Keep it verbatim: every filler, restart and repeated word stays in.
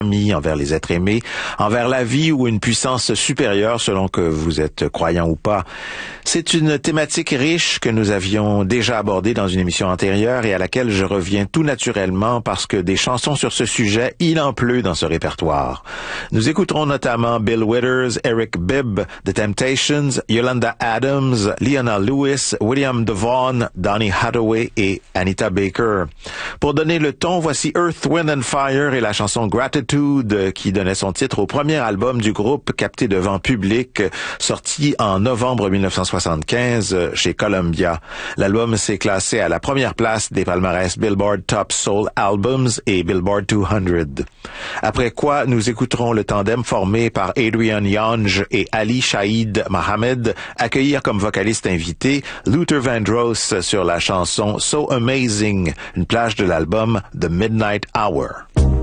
envers les êtres aimés, envers la vie ou une puissance supérieure selon que vous êtes croyant ou pas. C'est une thématique riche que nous avions déjà abordée dans une émission antérieure et à laquelle je reviens tout naturellement parce que des chansons sur ce sujet, il en pleut dans ce répertoire. Nous écouterons notamment Bill Withers, Eric Bibb, The Temptations, Yolanda Adams, Lionel Lewis, William DeVaughn, Donny Hathaway et Anita Baker. Pour donner le ton, voici Earth, Wind and Fire et la chanson Gratitude qui donnait son titre au premier album du groupe capté devant public, sorti en novembre dix-neuf cent soixante-quinze chez Columbia. L'album s'est classé à la première place des palmarès Billboard Top Soul Albums et Billboard deux cents. Après quoi, nous écouterons le tandem formé par Adrian Young et Ali Shaheed Mohammed accueillir comme vocaliste invité Luther Vandross sur la chanson So Amazing, une plage de l'album The Midnight Hour.